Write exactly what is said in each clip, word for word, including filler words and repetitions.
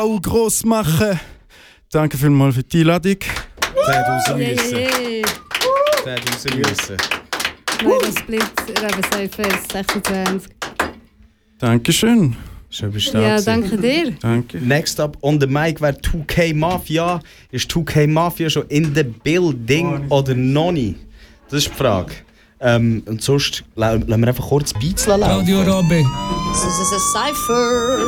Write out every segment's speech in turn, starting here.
auch gross machen. Danke vielmals für die Einladung. Der hat raus müssen. Yeah, yeah. Der hat raus müssen. Nein, Split, Rabensafe sechsundzwanzig. Dankeschön. Schön bist du da Ja, gewesen. danke dir. Danke. Next up on the mic wäre two K Mafia. Ist two K Mafia schon in the building oder noch nicht? Das ist die Frage. Ähm, und sonst la- lassen wir einfach kurz Beats laufen. Radio Robbe. Das ist ein Cypher.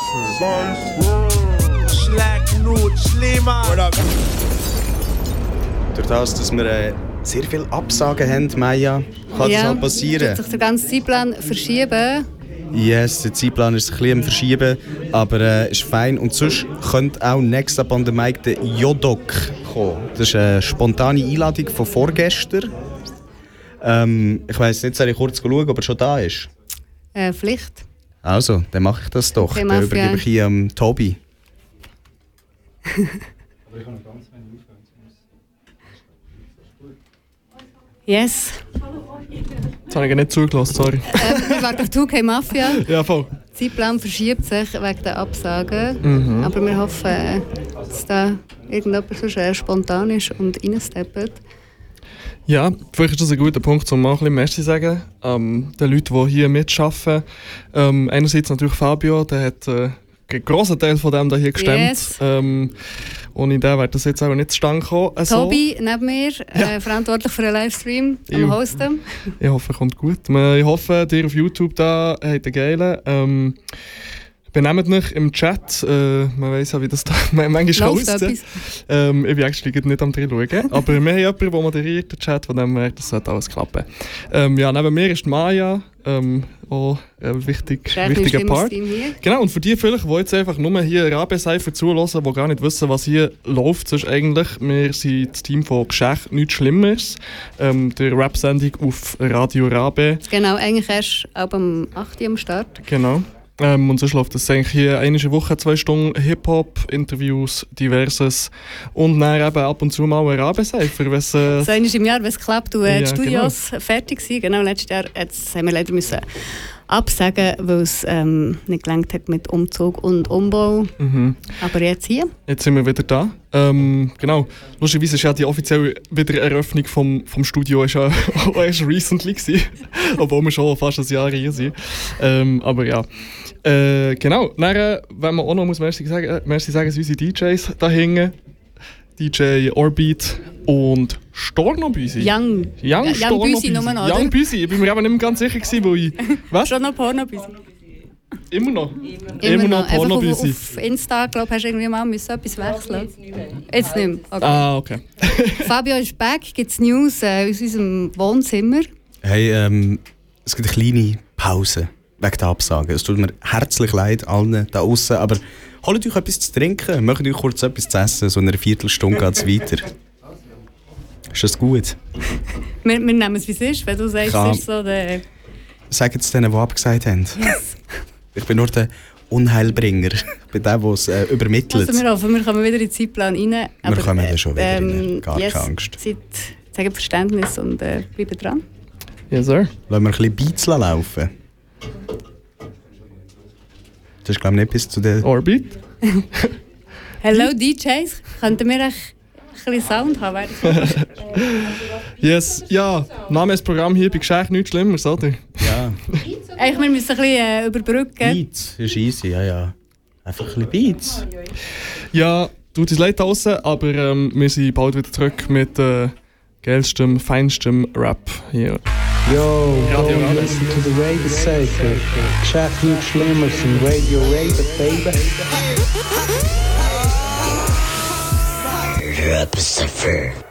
Durch das, dass wir äh, sehr viele Absagen haben, Maya, kann das auch passieren. Wird sich der ganze Zeitplan verschieben. Yes, der Zeitplan ist ein bisschen am Verschieben, aber äh, ist fein. Und sonst könnte auch next up on the mic der Jodok kommen. Das ist eine spontane Einladung von vorgestern. Ähm, ich weiss nicht, soll ich kurz schauen, ob er schon da ist? Äh, Pflicht. Also, dann mache ich das doch. Okay, Dann Mafia. übergebe ich hier am Tobi. Yes. Jetzt habe ich nicht zugelassen, sorry. Äh, wir warten auf two K Mafia. Ja, voll. Der Zeitplan verschiebt sich wegen der Absagen. Mhm. Aber wir hoffen, äh, dass da irgendjemand so schnell spontan ist und reinsteppt. Ja, vielleicht ist das ein guter Punkt, um mal ein bisschen Merci zu sagen. Ähm, den Leuten, die hier mitarbeiten. Ähm, einerseits natürlich Fabio, der hat äh, einen grossen Teil von dem da hier gestemmt. Yes. Ähm, ohne den wäre das jetzt auch nicht zustande gekommen. Äh, so. Tobi neben mir, Ja. äh, verantwortlich für den Livestream, Ew. am Hosten. Ich hoffe, es kommt gut. Ich hoffe, ihr auf YouTube da habt einen geilen. Ähm, benehmt euch im Chat. Äh, man weiss ja, wie das da manchmal Läuft aussieht. etwas? Ähm, ich bin eigentlich nicht am drin schauen. Aber wir haben jemanden, der moderiert den Chat, von dem her, das sollte alles klappen. Ähm, ja, neben mir ist die Maya. Ähm, auch ein wichtig, Schräg wichtiger ist immer das Part. Team hier. Genau, und für die vielleicht, die jetzt einfach nur hier Rabe-Cypher zulassen, die gar nicht wissen, was hier läuft, sonst eigentlich, wir sind das Team von «Geschächt, nichts Schlimmeres», ähm, der Rap-Sendung auf Radio Rabe. Genau, eigentlich erst ab am acht Uhr am Start. Genau. Ähm, und sonst läuft das eigentlich hier eine Woche, zwei Stunden Hip-Hop, Interviews, Diverses und dann eben ab und zu mal ein Rabe-Cypher, wenn es... Äh, So einmal im Jahr, wenn es klappt, und äh, Ja, die Studios fertig waren. Genau, letztes Jahr jetzt haben wir leider müssen absagen, weil es ähm, nicht gelangt hat mit Umzug und Umbau. mhm. Aber jetzt hier. Jetzt sind wir wieder da. Ähm, genau. Lustigerweise ist ja die offizielle Wiedereröffnung vom, vom Studio ist ja auch erst recently gewesen, obwohl wir schon fast ein Jahr hier sind. Ähm, aber ja. Äh, genau. Dann, äh, wenn man auch noch muss merci sagen, äh, merci sagen, sind unsere D Js da hinten. D J Orbit und Stornobüsi. Young. Young Ja, Young Stornobüsi. Büsi nur noch, oder? Young Büsi. Ich bin mir aber nicht mehr ganz sicher gewesen, wo ich... Was? Schon noch Pornobüsi. Immer noch? Immer noch. Einfach auf, Pornobüsi. auf Insta, glaube ich, hast du irgendwie mal müssen etwas wechseln. Jetzt nicht mehr. Okay. Ah, okay. Fabio ist back. Gibt es News äh, aus unserem Wohnzimmer? Hey, ähm, es gibt eine kleine Pause wegen der Absage. Es tut mir herzlich leid, allen da außen, aber holt euch etwas zu trinken, macht euch kurz etwas zu essen, so in einer Viertelstunde geht es weiter. Ist das gut? Wir, wir nehmen es, wie es ist. Wenn du sagst, Kann- es ist so der... Sagt es denen, die abgesagt haben. Yes. Ich bin nur der Unheilbringer. Ich bin der, der es äh, übermittelt. Also wir hoffen, wir kommen wieder in den Zeitplan rein. Wir kommen dann schon wieder rein. Gar yes, keine Angst. Seid, zeigt Verständnis und äh, bleibt dran. Yes, sir. Lassen wir ein bisschen Beats laufen. Das ist, glaube ich, nicht bis zu der... Orbit. Hello D Js, könnten wir echt ein bisschen Sound haben? Yes, ja, Name des Programms hier bei «Geschäft nichts Schlimmeres», oder? Ja, Eigentlich, wir müssen ein bisschen äh, überbrücken. Beats ist easy, ja, ja. Einfach ein bisschen Beats. Ja, tut uns leid draussen, aber ähm, wir sind bald wieder zurück mit äh, geilstem, feinstem Rap hier. Yo, Radio go Rabe. listen to the Radio Cypher. Check Luke Schlimmers and Radio Rabe, baby. Rap Cypher.